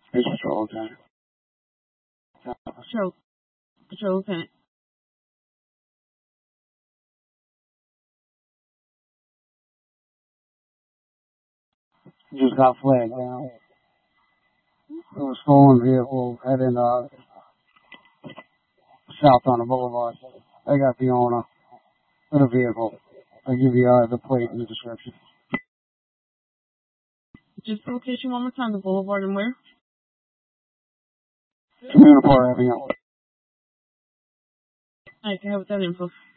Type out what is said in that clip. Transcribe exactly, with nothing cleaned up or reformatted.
It's patrol time. Patrol. Patrol Lieutenant. Just got flagged down. It was a stolen vehicle heading uh, south on the boulevard. I got the owner of the vehicle. I'll give you uh, the plate and the description. Just the location one more time, the boulevard and where? Community Park Avenue. I can have that info.